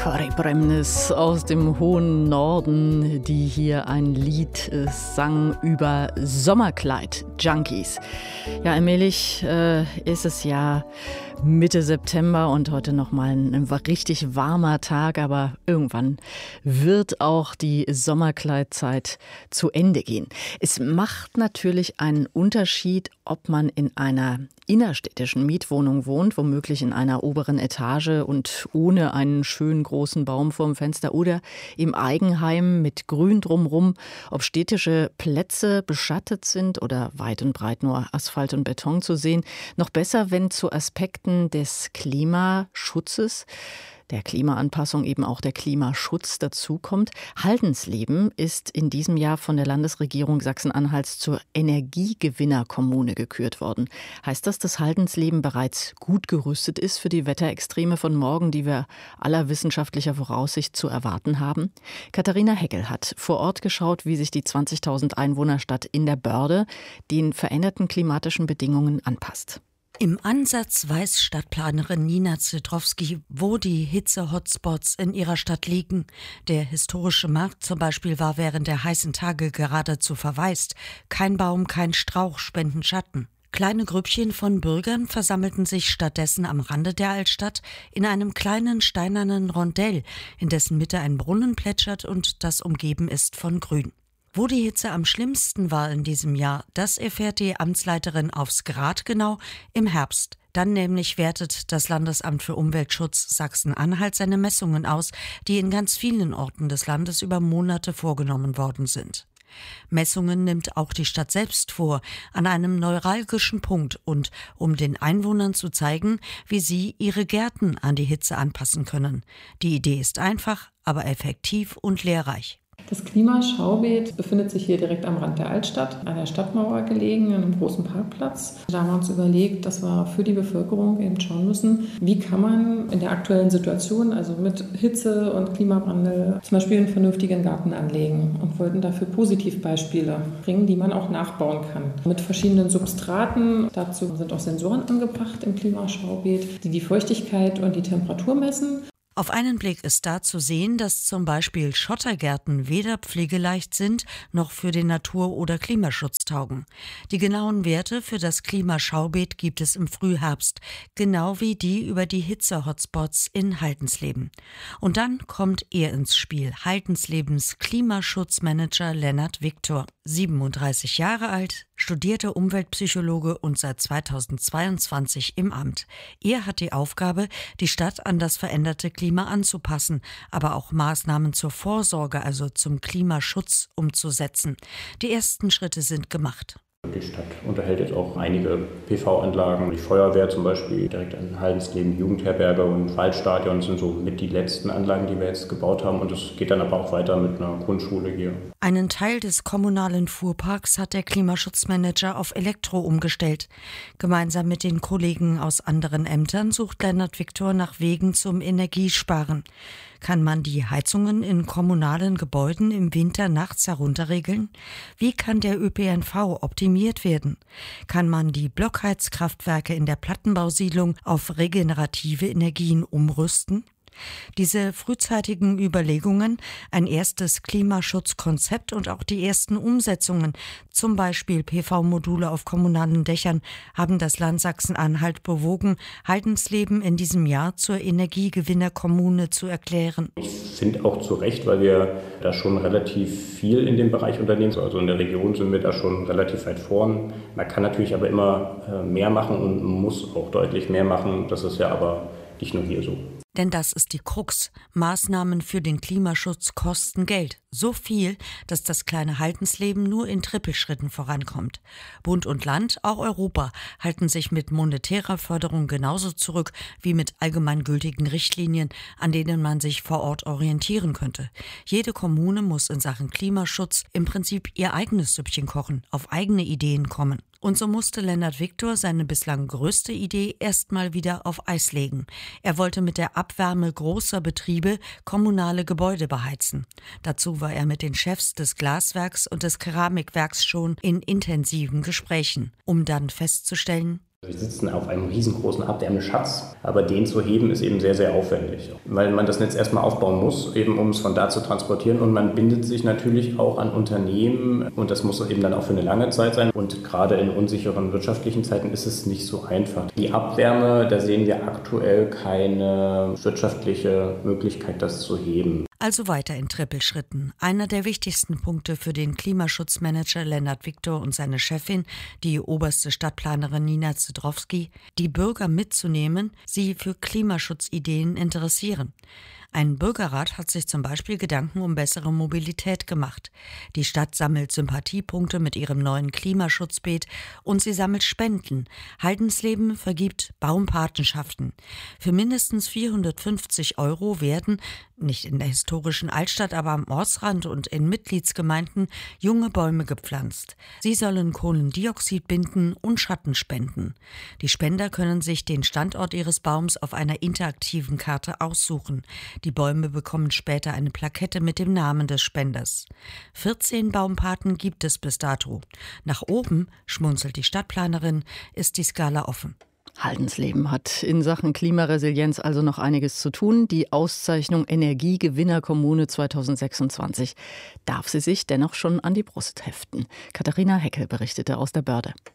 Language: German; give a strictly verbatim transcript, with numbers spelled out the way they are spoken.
Kari Bremnes aus dem hohen Norden, die hier ein Lied äh, sang über Sommerkleid-Junkies. Ja, allmählich äh, ist es ja Mitte September und heute nochmal ein, ein richtig warmer Tag, aber irgendwann wird auch die Sommerkleidzeit zu Ende gehen. Es macht natürlich einen Unterschied, ob man in einer innerstädtischen Mietwohnung wohnt, womöglich in einer oberen Etage und ohne einen schönen großen Baum vorm Fenster, oder im Eigenheim mit Grün drumherum, ob städtische Plätze beschattet sind oder weit und breit nur Asphalt und Beton zu sehen. Noch besser, wenn zu Aspekten des Klimaschutzes, der Klimaanpassung eben auch der Klimaschutz dazukommt. Haldensleben ist in diesem Jahr von der Landesregierung Sachsen-Anhalts zur Energiegewinnerkommune gekürt worden. Heißt das, dass Haldensleben bereits gut gerüstet ist für die Wetterextreme von morgen, die wir aller wissenschaftlicher Voraussicht zu erwarten haben? Katharina Heckel hat vor Ort geschaut, wie sich die zwanzigtausend Einwohnerstadt in der Börde den veränderten klimatischen Bedingungen anpasst. Im Ansatz weiß Stadtplanerin Nina Zydrowski, wo die Hitze-Hotspots in ihrer Stadt liegen. Der historische Markt zum Beispiel war während der heißen Tage geradezu verwaist. Kein Baum, kein Strauch spenden Schatten. Kleine Grüppchen von Bürgern versammelten sich stattdessen am Rande der Altstadt in einem kleinen steinernen Rondell, in dessen Mitte ein Brunnen plätschert und das umgeben ist von Grün. Wo die Hitze am schlimmsten war in diesem Jahr, das erfährt die Amtsleiterin aufs Grad genau im Herbst. Dann nämlich wertet das Landesamt für Umweltschutz Sachsen-Anhalt seine Messungen aus, die in ganz vielen Orten des Landes über Monate vorgenommen worden sind. Messungen nimmt auch die Stadt selbst vor, an einem neuralgischen Punkt und um den Einwohnern zu zeigen, wie sie ihre Gärten an die Hitze anpassen können. Die Idee ist einfach, aber effektiv und lehrreich. Das Klimaschaubeet befindet sich hier direkt am Rand der Altstadt, an der Stadtmauer gelegen, an einem großen Parkplatz. Da haben wir uns überlegt, dass wir für die Bevölkerung eben schauen müssen, wie kann man in der aktuellen Situation, also mit Hitze und Klimawandel, zum Beispiel einen vernünftigen Garten anlegen, und wollten dafür Positivbeispiele bringen, die man auch nachbauen kann. Mit verschiedenen Substraten. Dazu sind auch Sensoren angebracht im Klimaschaubeet, die die Feuchtigkeit und die Temperatur messen. Auf einen Blick ist da zu sehen, dass zum Beispiel Schottergärten weder pflegeleicht sind, noch für den Natur- oder Klimaschutz taugen. Die genauen Werte für das Klimaschaubeet gibt es im Frühherbst, genau wie die über die Hitze-Hotspots in Haldensleben. Und dann kommt er ins Spiel, Haldenslebens Klimaschutzmanager Lennart Viktor. siebenunddreißig Jahre alt, studierter Umweltpsychologe und seit zweitausendzweiundzwanzig im Amt. Er hat die Aufgabe, die Stadt an das veränderte Klima anzupassen, aber auch Maßnahmen zur Vorsorge, also zum Klimaschutz, umzusetzen. Die ersten Schritte sind gemacht. Die Stadt unterhält jetzt auch einige P V-Anlagen. Die Feuerwehr zum Beispiel direkt an Haldensleben, Jugendherberge und Waldstadion sind so mit die letzten Anlagen, die wir jetzt gebaut haben. Und es geht dann aber auch weiter mit einer Grundschule hier. Einen Teil des kommunalen Fuhrparks hat der Klimaschutzmanager auf Elektro umgestellt. Gemeinsam mit den Kollegen aus anderen Ämtern sucht Lennart Viktor nach Wegen zum Energiesparen. Kann man die Heizungen in kommunalen Gebäuden im Winter nachts herunterregeln? Wie kann der Ö P N V optimiert werden? Kann man die Blockheizkraftwerke in der Plattenbausiedlung auf regenerative Energien umrüsten? Diese frühzeitigen Überlegungen, ein erstes Klimaschutzkonzept und auch die ersten Umsetzungen, zum Beispiel P V-Module auf kommunalen Dächern, haben das Land Sachsen-Anhalt bewogen, Haldensleben in diesem Jahr zur Energiegewinnerkommune zu erklären. Ich finde auch zu Recht, weil wir da schon relativ viel in dem Bereich unternehmen. Also in der Region sind wir da schon relativ weit vorn. Man kann natürlich aber immer mehr machen und muss auch deutlich mehr machen. Das ist ja aber nicht nur hier so. Denn das ist die Krux. Maßnahmen für den Klimaschutz kosten Geld. So viel, dass das kleine Haldensleben nur in Trippelschritten vorankommt. Bund und Land, auch Europa, halten sich mit monetärer Förderung genauso zurück wie mit allgemeingültigen Richtlinien, an denen man sich vor Ort orientieren könnte. Jede Kommune muss in Sachen Klimaschutz im Prinzip ihr eigenes Süppchen kochen, auf eigene Ideen kommen. Und so musste Lennart Viktor seine bislang größte Idee erstmal wieder auf Eis legen. Er wollte mit der Abwärme großer Betriebe kommunale Gebäude beheizen. Dazu war er mit den Chefs des Glaswerks und des Keramikwerks schon in intensiven Gesprächen, um dann festzustellen: Wir sitzen auf einem riesengroßen Abwärmeschatz, aber den zu heben ist eben sehr, sehr aufwendig, weil man das Netz erstmal aufbauen muss, eben um es von da zu transportieren, und man bindet sich natürlich auch an Unternehmen, und das muss eben dann auch für eine lange Zeit sein, und gerade in unsicheren wirtschaftlichen Zeiten ist es nicht so einfach. Die Abwärme, da sehen wir aktuell keine wirtschaftliche Möglichkeit, das zu heben. Also weiter in Trippelschritten. Einer der wichtigsten Punkte für den Klimaschutzmanager Lennart Victor und seine Chefin, die oberste Stadtplanerin Nina Zdrowski, die Bürger mitzunehmen, sie für Klimaschutzideen interessieren. Ein Bürgerrat hat sich zum Beispiel Gedanken um bessere Mobilität gemacht. Die Stadt sammelt Sympathiepunkte mit ihrem neuen Klimaschutzbeet und sie sammelt Spenden. Haldensleben vergibt Baumpatenschaften. Für mindestens vierhundertfünfzig Euro werden, nicht in der historischen Altstadt, aber am Ortsrand und in Mitgliedsgemeinden, junge Bäume gepflanzt. Sie sollen Kohlendioxid binden und Schatten spenden. Die Spender können sich den Standort ihres Baums auf einer interaktiven Karte aussuchen. Die Bäume bekommen später eine Plakette mit dem Namen des Spenders. vierzehn Baumpaten gibt es bis dato. Nach oben, schmunzelt die Stadtplanerin, ist die Skala offen. Haldensleben hat in Sachen Klimaresilienz also noch einiges zu tun. Die Auszeichnung Energiegewinnerkommune zweitausendsechsundzwanzig darf sie sich dennoch schon an die Brust heften. Katharina Heckel berichtete aus der Börde.